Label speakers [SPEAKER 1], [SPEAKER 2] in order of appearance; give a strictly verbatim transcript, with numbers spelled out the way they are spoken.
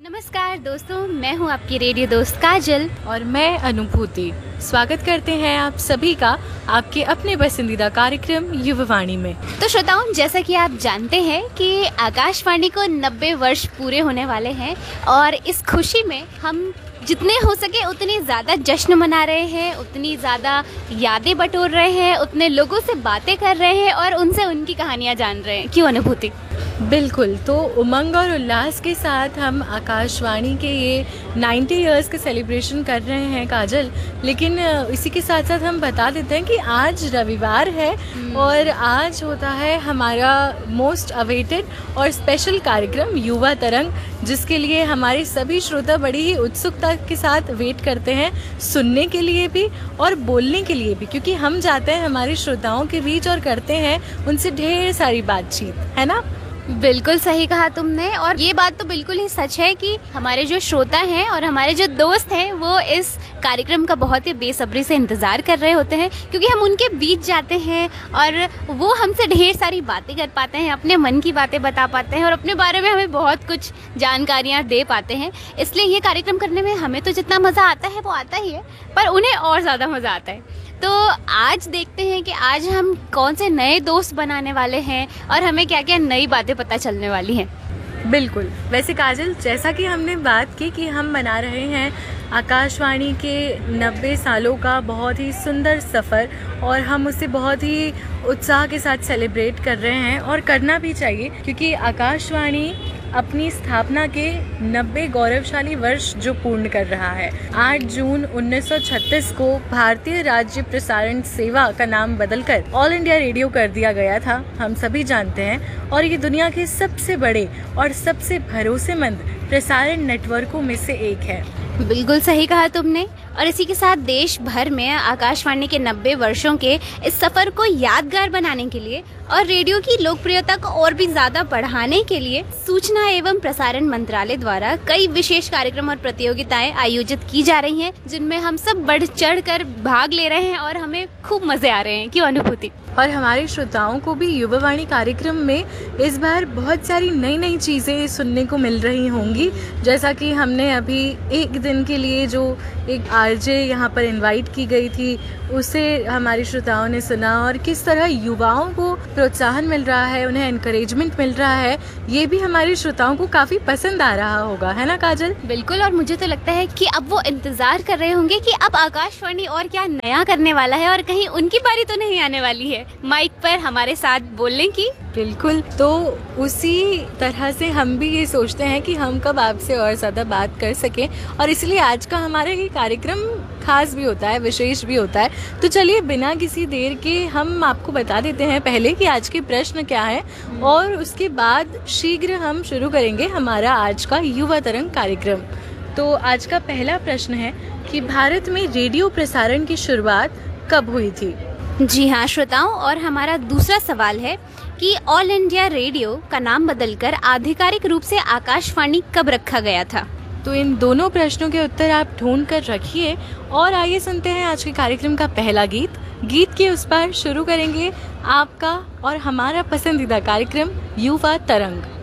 [SPEAKER 1] नमस्कार दोस्तों, मैं हूं आपकी रेडियो दोस्त काजल
[SPEAKER 2] और मैं अनुभूति। स्वागत करते हैं आप सभी का आपके अपने पसंदीदा कार्यक्रम युवावाणी में।
[SPEAKER 1] तो श्रोताओं, जैसा कि आप जानते हैं कि आकाशवाणी को नब्बे वर्ष पूरे होने वाले हैं और इस खुशी में हम जितने हो सके उतनी ज़्यादा जश्न मना रहे हैं, उतनी ज़्यादा यादें बटोर रहे हैं, उतने लोगों से बातें कर रहे हैं और उनसे उनकी कहानियाँ जान रहे हैं। क्यों अनुभूति?
[SPEAKER 2] बिल्कुल। तो उमंग और उल्लास के साथ हम आकाशवाणी के ये नब्बे इयर्स का सेलिब्रेशन कर रहे हैं काजल, लेकिन इसी के साथ साथ हम बता देते हैं कि आज रविवार है और आज होता है हमारा मोस्ट अवेटेड और स्पेशल कार्यक्रम युवा तरंग, जिसके लिए हमारे सभी श्रोता बड़ी ही उत्सुकता के साथ वेट करते हैं, सुनने के लिए भी और बोलने के लिए भी, क्योंकि हम जाते हैं हमारे श्रोताओं के बीच और करते हैं उनसे ढेर सारी बातचीत, है ना?
[SPEAKER 1] बिल्कुल सही कहा तुमने। और ये बात तो बिल्कुल ही सच है कि हमारे जो श्रोता हैं और हमारे जो दोस्त हैं वो इस कार्यक्रम का बहुत ही बेसब्री से इंतज़ार कर रहे होते हैं, क्योंकि हम उनके बीच जाते हैं और वो हमसे ढेर सारी बातें कर पाते हैं, अपने मन की बातें बता पाते हैं और अपने बारे में हमें बहुत कुछ जानकारियाँ दे पाते हैं। इसलिए ये कार्यक्रम करने में हमें तो जितना मज़ा आता है वो आता ही है, पर उन्हें और ज़्यादा मज़ा आता है। तो आज देखते हैं कि आज हम कौन से नए दोस्त बनाने वाले हैं और हमें क्या क्या नई बातें पता चलने वाली हैं।
[SPEAKER 2] बिल्कुल। वैसे काजल, जैसा कि हमने बात की कि हम बना रहे हैं आकाशवाणी के नब्बे सालों का बहुत ही सुंदर सफ़र और हम उसे बहुत ही उत्साह के साथ सेलिब्रेट कर रहे हैं और करना भी चाहिए, क्योंकि आकाशवाणी अपनी स्थापना के नब्बे गौरवशाली वर्ष जो पूर्ण कर रहा है। आठ जून उन्नीस सौ छत्तीस को भारतीय राज्य प्रसारण सेवा का नाम बदलकर ऑल इंडिया रेडियो कर दिया गया था, हम सभी जानते हैं, और ये दुनिया के सबसे बड़े और सबसे भरोसेमंद प्रसारण नेटवर्कों में से एक है।
[SPEAKER 1] बिल्कुल सही कहा तुमने। और इसी के साथ देश भर में आकाशवाणी के नब्बे वर्षों के इस सफ़र को यादगार बनाने के लिए और रेडियो की लोकप्रियता को और भी ज़्यादा बढ़ाने के लिए सूचना एवं प्रसारण मंत्रालय द्वारा कई विशेष कार्यक्रम और प्रतियोगिताएं आयोजित की जा रही हैं, जिनमें हम सब बढ़ चढ़ कर भाग ले रहे हैं और हमें खूब मज़े आ रहे हैं। क्यों अनुभूति?
[SPEAKER 2] और हमारे श्रोताओं को भी युवावाणी कार्यक्रम में इस बार बहुत सारी नई नई चीज़ें सुनने को मिल रही होंगी, जैसा कि हमने अभी एक दिन के लिए जो एक आरजे यहाँ पर इनवाइट की गई थी उसे हमारे श्रोताओं ने सुना और किस तरह युवाओं को प्रोत्साहन मिल रहा है, उन्हें एनकरेजमेंट मिल रहा है, ये भी हमारे श्रोताओं को काफ़ी पसंद आ रहा होगा, है ना काजल?
[SPEAKER 1] बिल्कुल। और मुझे तो लगता है कि अब वो इंतज़ार कर रहे होंगे कि अब आकाशवाणी और क्या नया करने वाला है और कहीं उनकी बारी तो नहीं आने वाली है माइक पर हमारे साथ बोलने की।
[SPEAKER 2] बिल्कुल। तो उसी तरह से हम भी ये सोचते हैं कि हम कब आपसे और ज़्यादा बात कर सकें, और इसलिए आज का हमारा ये कार्यक्रम खास भी होता है, विशेष भी होता है। तो चलिए बिना किसी देर के हम आपको बता देते हैं पहले कि आज के प्रश्न क्या है, और उसके बाद शीघ्र हम शुरू करेंगे हमारा आज का युवा तरंग कार्यक्रम। तो आज का पहला प्रश्न है कि भारत में रेडियो प्रसारण की शुरुआत कब हुई थी?
[SPEAKER 1] जी हाँ श्रोताओं, और हमारा दूसरा सवाल है कि ऑल इंडिया रेडियो का नाम बदलकर आधिकारिक रूप से आकाशवाणी कब रखा गया था?
[SPEAKER 2] तो इन दोनों प्रश्नों के उत्तर आप ढूंढ कर रखिए और आइए सुनते हैं आज के कार्यक्रम का पहला गीत। गीत के उस पर शुरू करेंगे आपका और हमारा पसंदीदा कार्यक्रम युवा तरंग।